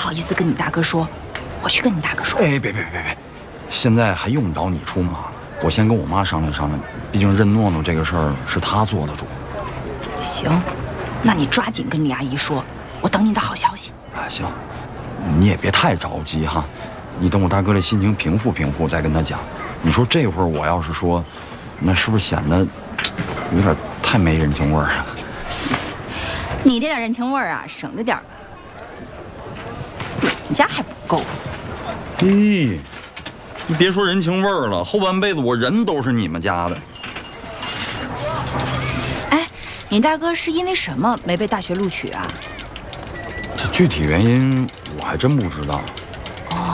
好意思跟你大哥说，我去跟你大哥说。 哎，别，现在还用不着你出马，我先跟我妈商量商量，毕竟认诺诺这个事儿是她做的主。 行，那你抓紧跟李阿姨说，我等你的好消息。 行，你也别太着急哈，你等我大哥这心情平复平复再跟他讲。你说这会儿我要是说，那是不是显得有点太没人情味儿啊？ 你这点人情味儿啊，省着点吧，你家还不够。 咦，你别说人情味儿了，后半辈子我人都是你们家的。 哎，你大哥是因为什么没被大学录取啊？ 这具体原因我还真不知道。